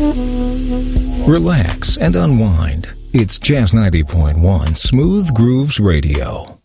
Relax and unwind. It's Jazz 90.1 Smooth Grooves Radio.